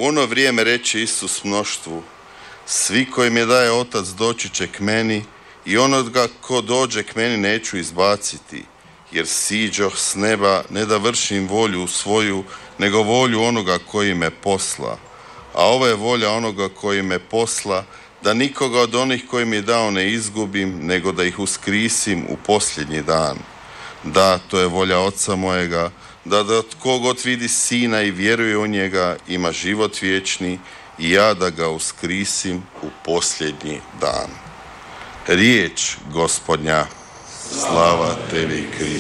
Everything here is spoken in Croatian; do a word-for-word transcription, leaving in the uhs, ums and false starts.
U ono vrijeme reče Isus mnoštvu: svi koji mi daje Otac doći će k meni i onoga ko dođe k meni neću izbaciti, jer siđoh s neba ne da vršim volju svoju, nego volju onoga koji me posla. A ovo je volja onoga koji me posla, da nikoga od onih koji mi je dao ne izgubim, nego da ih uskrisim u posljednji dan. Da, to je volja Oca mojega, da, da tko god vidi Sina i vjeruje u njega ima život vječni i ja da ga uskrisim u posljednji dan. Riječ Gospodnja, slava tebi Kriste.